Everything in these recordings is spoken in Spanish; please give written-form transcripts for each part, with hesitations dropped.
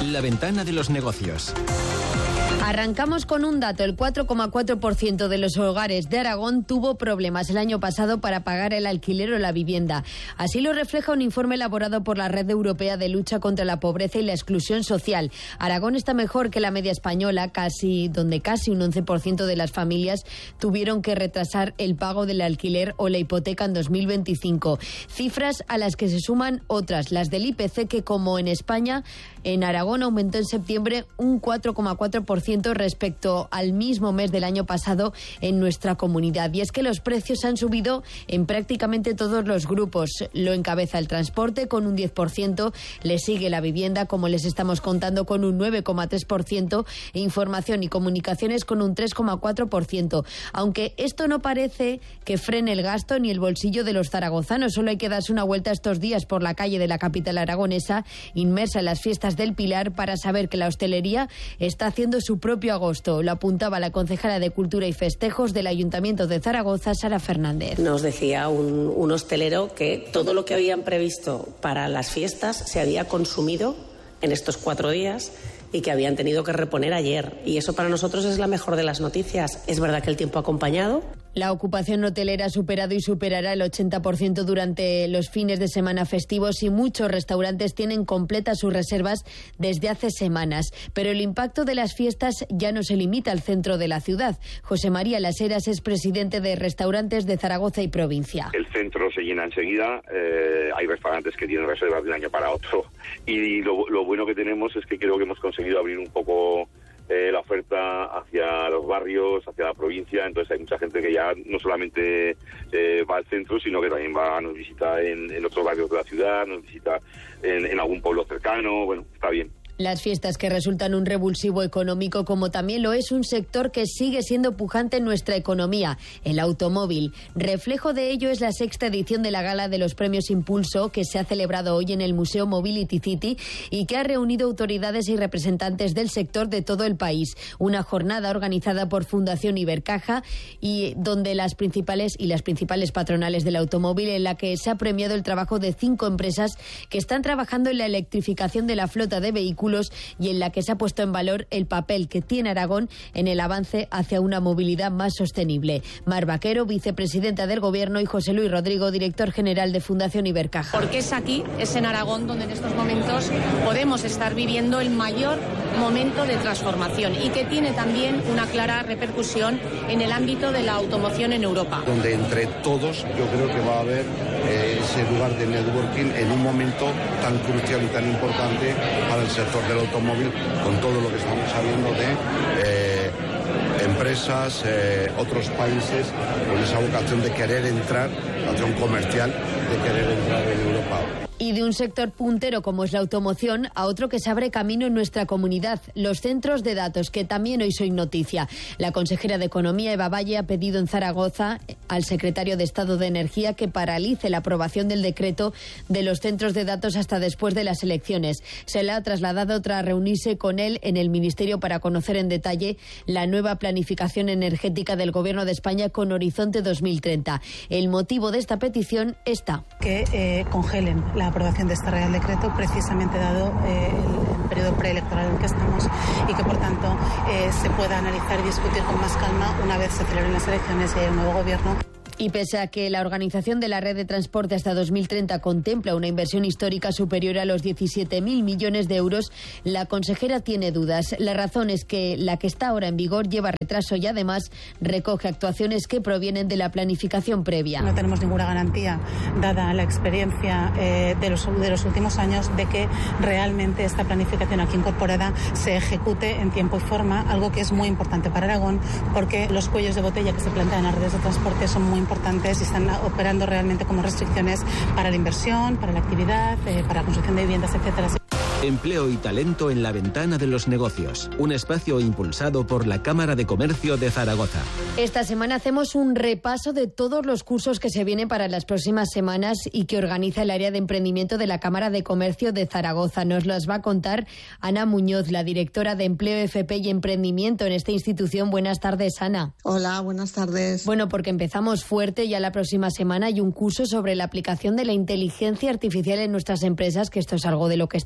en la ventana de los negocios. Arrancamos con un dato. El 4,4% de los hogares de Aragón tuvo problemas el año pasado para pagar el alquiler o la vivienda. Así lo refleja un informe elaborado por la Red Europea de Lucha contra la Pobreza y la Exclusión Social. Aragón está mejor que la media española, donde casi un 11% de las familias tuvieron que retrasar el pago del alquiler o la hipoteca en 2025. Cifras a las que se suman otras, las del IPC, que como en España, en Aragón aumentó en septiembre un 4,4% respecto al mismo mes del año pasado en nuestra comunidad. Y es que los precios han subido en prácticamente todos los grupos. Lo encabeza el transporte con un 10%, le sigue la vivienda, como les estamos contando, con un 9,3%, e información y comunicaciones con un 3,4%. Aunque esto no parece que frene el gasto ni el bolsillo de los zaragozanos. Solo hay que darse una vuelta estos días por la calle de la capital aragonesa, inmersa en las fiestas del Pilar, para saber que la hostelería está haciendo su propio agosto. Lo apuntaba la concejala de Cultura y Festejos del Ayuntamiento de Zaragoza, Sara Fernández. Nos decía un hostelero que todo lo que habían previsto para las fiestas se había consumido en estos 4 días y que habían tenido que reponer ayer. Y eso para nosotros es la mejor de las noticias. Es verdad que el tiempo ha acompañado. La ocupación hotelera ha superado y superará el 80% durante los fines de semana festivos y muchos restaurantes tienen completas sus reservas desde hace semanas. Pero el impacto de las fiestas ya no se limita al centro de la ciudad. José María Las Heras es presidente de Restaurantes de Zaragoza y provincia. El centro se llena enseguida, hay restaurantes que tienen reservas de un año para otro. Y lo bueno que tenemos es que creo que hemos conseguido abrir un poco la oferta hacia los barrios, hacia la provincia. Entonces hay mucha gente que ya no solamente va al centro, sino que también nos visita en otros barrios de la ciudad, nos visita en algún pueblo cercano. Bueno, está bien. Las fiestas que resultan un revulsivo económico, como también lo es un sector que sigue siendo pujante en nuestra economía, el automóvil. Reflejo de ello es la 6ª edición de la Gala de los Premios Impulso, que se ha celebrado hoy en el Museo Mobility City y que ha reunido autoridades y representantes del sector de todo el país. Una jornada organizada por Fundación Ibercaja y donde las principales patronales del automóvil, en la que se ha premiado el trabajo de 5 empresas que están trabajando en la electrificación de la flota de vehículos y en la que se ha puesto en valor el papel que tiene Aragón en el avance hacia una movilidad más sostenible. Mar Vaquero, vicepresidenta del Gobierno, y José Luis Rodrigo, director general de Fundación Ibercaja. Porque es aquí, es en Aragón, donde en estos momentos podemos estar viviendo el mayor momento de transformación y que tiene también una clara repercusión en el ámbito de la automoción en Europa. Donde entre todos yo creo que va a haber ese lugar de networking en un momento tan crucial y tan importante para el sector del automóvil, con todo lo que estamos sabiendo de empresas, otros países, con esa vocación de querer entrar, vocación comercial, de querer entrar en Europa. Y de un sector puntero como es la automoción a otro que se abre camino en nuestra comunidad, los centros de datos, que también hoy son noticia. La consejera de Economía, Eva Valle, ha pedido en Zaragoza al secretario de Estado de Energía que paralice la aprobación del decreto de los centros de datos hasta después de las elecciones. Se le ha trasladado tras reunirse con él en el Ministerio para conocer en detalle la nueva planificación energética del Gobierno de España con horizonte 2030. El motivo de esta petición está que congelen la aprobación de este Real Decreto, precisamente dado el periodo preelectoral en el que estamos, y que por tanto se pueda analizar y discutir con más calma una vez se celebren las elecciones y haya un nuevo gobierno. Y pese a que la organización de la red de transporte hasta 2030 contempla una inversión histórica superior a los 17.000 millones de euros, la consejera tiene dudas. La razón es que la que está ahora en vigor lleva retraso y además recoge actuaciones que provienen de la planificación previa. No tenemos ninguna garantía, dada la experiencia de los últimos años, de que realmente esta planificación aquí incorporada se ejecute en tiempo y forma, algo que es muy importante para Aragón, porque los cuellos de botella que se plantean en las redes de transporte son muy importantes y están operando realmente como restricciones para la inversión, para la actividad, para la construcción de viviendas, etcétera. Empleo y talento en la ventana de los negocios. Un espacio impulsado por la Cámara de Comercio de Zaragoza. Esta semana hacemos un repaso de todos los cursos que se vienen para las próximas semanas y que organiza el área de emprendimiento de la Cámara de Comercio de Zaragoza. Nos las va a contar Ana Muñoz, la directora de Empleo, FP y Emprendimiento en esta institución. Buenas tardes, Ana. Hola, buenas tardes. Bueno, porque empezamos fuerte. Ya la próxima semana hay un curso sobre la aplicación de la inteligencia artificial en nuestras empresas, que esto es algo de lo que estamos hablando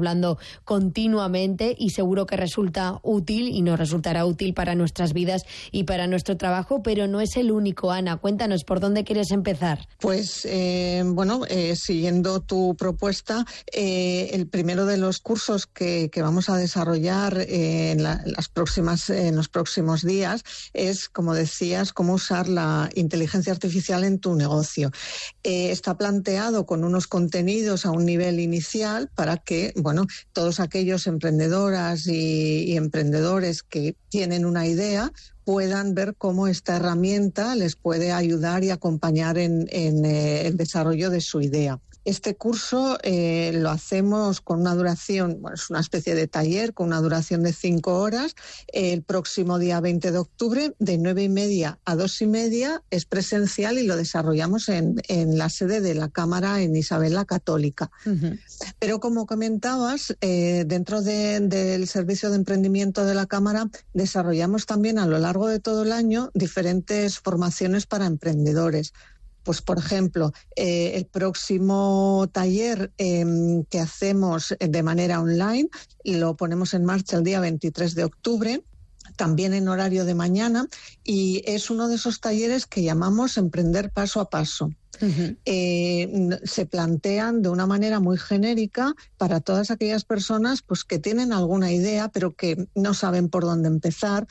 hablando continuamente y seguro que resulta útil y nos resultará útil para nuestras vidas y para nuestro trabajo, pero no es el único. Ana, cuéntanos, ¿por dónde quieres empezar? Pues, siguiendo tu propuesta, el primero de los cursos que vamos a desarrollar en los próximos días es, como decías, cómo usar la inteligencia artificial en tu negocio. Está planteado con unos contenidos a un nivel inicial para que, todos aquellos emprendedoras y emprendedores que tienen una idea puedan ver cómo esta herramienta les puede ayudar y acompañar en el desarrollo de su idea. Este curso lo hacemos con una duración, es una especie de taller con una duración de 5 horas. El próximo día 20 de octubre, de 9:30 a 2:30, es presencial y lo desarrollamos en la sede de la Cámara en Isabel la Católica. Uh-huh. Pero como comentabas, dentro del Servicio de Emprendimiento de la Cámara desarrollamos también a lo largo de todo el año diferentes formaciones para emprendedores. Pues, por ejemplo, el próximo taller que hacemos de manera online lo ponemos en marcha el día 23 de octubre, también en horario de mañana, y es uno de esos talleres que llamamos Emprender Paso a Paso. Uh-huh. Se plantean de una manera muy genérica para todas aquellas personas pues que tienen alguna idea pero que no saben por dónde empezar.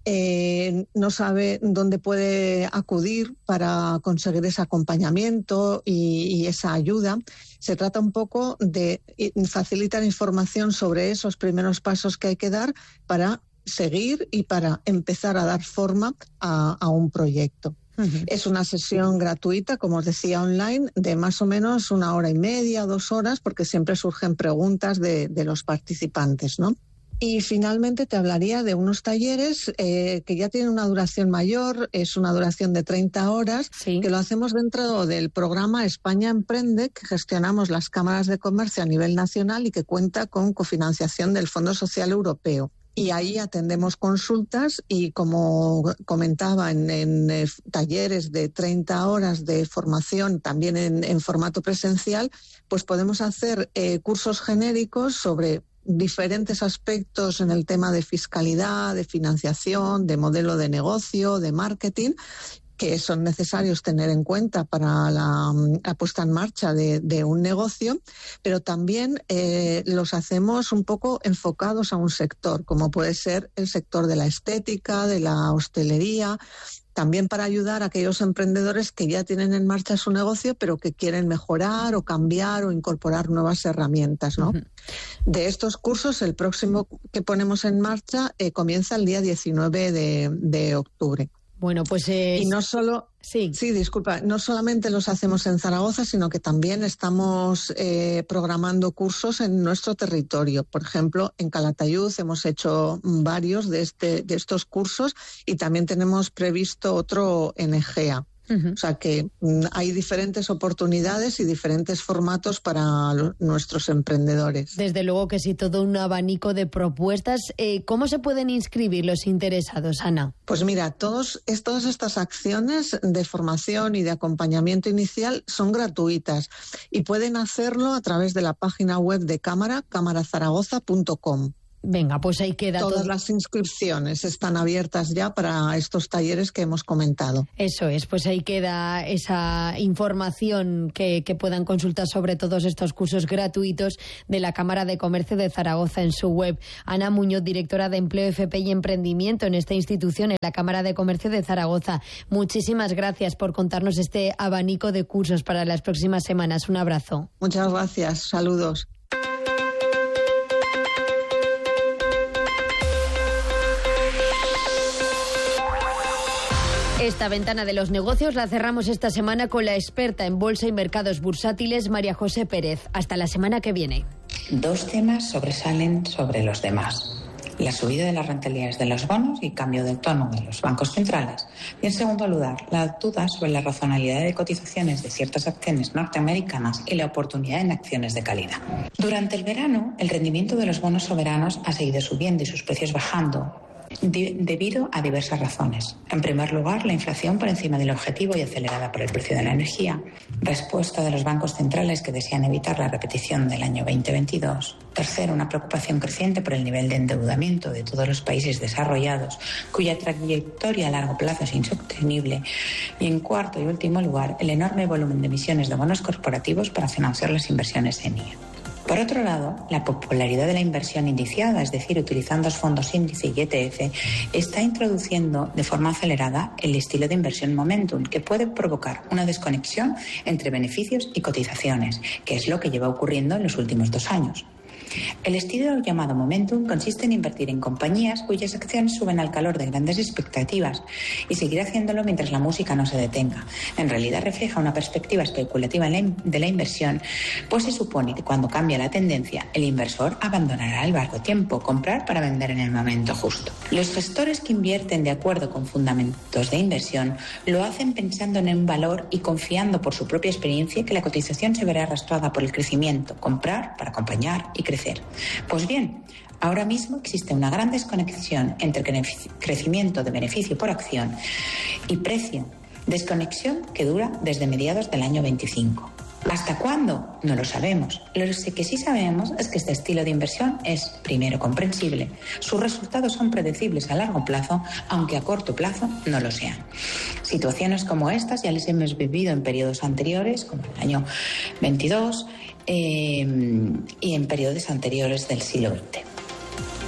No sabe dónde puede acudir para conseguir ese acompañamiento y esa ayuda. Se trata un poco de facilitar información sobre esos primeros pasos que hay que dar para seguir y para empezar a dar forma a un proyecto. Uh-huh. Es una sesión gratuita, como os decía, online, de más o menos 1 hora y media, 2 horas, porque siempre surgen preguntas de los participantes, ¿no? Y finalmente te hablaría de unos talleres que ya tienen una duración mayor, es una duración de 30 horas, sí, que lo hacemos dentro del programa España Emprende, que gestionamos las cámaras de comercio a nivel nacional y que cuenta con cofinanciación del Fondo Social Europeo. Y ahí atendemos consultas y, como comentaba, en talleres de 30 horas de formación, también en formato presencial, pues podemos hacer cursos genéricos sobre diferentes aspectos en el tema de fiscalidad, de financiación, de modelo de negocio, de marketing, que son necesarios tener en cuenta para la puesta en marcha de un negocio, pero también los hacemos un poco enfocados a un sector, como puede ser el sector de la estética, de la hostelería, también para ayudar a aquellos emprendedores que ya tienen en marcha su negocio, pero que quieren mejorar o cambiar o incorporar nuevas herramientas, ¿no? Uh-huh. De estos cursos, el próximo que ponemos en marcha comienza el día 19 de octubre. Bueno, pues y no solo no solamente los hacemos en Zaragoza, sino que también estamos programando cursos en nuestro territorio. Por ejemplo, en Calatayud hemos hecho varios de estos cursos y también tenemos previsto otro en Egea. Uh-huh. O sea que hay diferentes oportunidades y diferentes formatos para nuestros emprendedores. Desde luego que sí, todo un abanico de propuestas. ¿Cómo se pueden inscribir los interesados, Ana? Pues mira, todas estas acciones de formación y de acompañamiento inicial son gratuitas y pueden hacerlo a través de la página web de Cámara, cámarazaragoza.com. Venga, pues ahí queda Todas todo. Las inscripciones están abiertas ya para estos talleres que hemos comentado. Eso es, pues ahí queda esa información que puedan consultar sobre todos estos cursos gratuitos de la Cámara de Comercio de Zaragoza en su web. Ana Muñoz, directora de Empleo, FP y Emprendimiento en esta institución, en la Cámara de Comercio de Zaragoza. Muchísimas gracias por contarnos este abanico de cursos para las próximas semanas. Un abrazo. Muchas gracias, saludos. Esta ventana de los negocios la cerramos esta semana con la experta en bolsa y mercados bursátiles, María José Pérez. Hasta la semana que viene. 2 temas sobresalen sobre los demás: la subida de las rentabilidades de los bonos y cambio de tono de los bancos centrales. Y en segundo lugar, la duda sobre la razonabilidad de cotizaciones de ciertas acciones norteamericanas y la oportunidad en acciones de calidad. Durante el verano, el rendimiento de los bonos soberanos ha seguido subiendo y sus precios bajando. debido a diversas razones. En primer lugar, la inflación por encima del objetivo y acelerada por el precio de la energía. Respuesta de los bancos centrales que desean evitar la repetición del año 2022. Tercero, una preocupación creciente por el nivel de endeudamiento de todos los países desarrollados, cuya trayectoria a largo plazo es insostenible. Y en cuarto y último lugar, el enorme volumen de emisiones de bonos corporativos para financiar las inversiones en IA. Por otro lado, la popularidad de la inversión indiciada, es decir, utilizando los fondos índice y ETF, está introduciendo de forma acelerada el estilo de inversión momentum, que puede provocar una desconexión entre beneficios y cotizaciones, que es lo que lleva ocurriendo en los últimos 2 años. El estilo llamado momentum consiste en invertir en compañías cuyas acciones suben al calor de grandes expectativas y seguir haciéndolo mientras la música no se detenga. En realidad refleja una perspectiva especulativa de la inversión, pues se supone que cuando cambia la tendencia, el inversor abandonará al largo tiempo comprar para vender en el momento justo. Los gestores que invierten de acuerdo con fundamentos de inversión lo hacen pensando en un valor y confiando por su propia experiencia que la cotización se verá arrastrada por el crecimiento, comprar para acompañar y crecer. Pues bien, ahora mismo existe una gran desconexión entre crecimiento de beneficio por acción y precio, desconexión que dura desde mediados del año 25. ¿Hasta cuándo? No lo sabemos. Lo que sí sabemos es que este estilo de inversión es, primero, comprensible. Sus resultados son predecibles a largo plazo, aunque a corto plazo no lo sean. Situaciones como estas ya las hemos vivido en periodos anteriores, como el año 22, y en periodos anteriores del siglo XX.